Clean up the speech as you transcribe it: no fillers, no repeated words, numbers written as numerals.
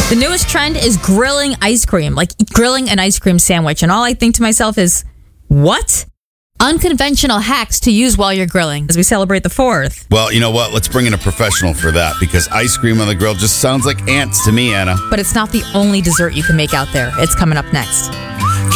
The newest trend is grilling ice cream, like grilling an ice cream sandwich. And all I think to myself is, what? Unconventional hacks to use while you're grilling as we celebrate the 4th. Well, you know what? Let's bring in a professional for that, because ice cream on the grill just sounds like ants to me, Anna. But it's not the only dessert you can make out there. It's coming up next.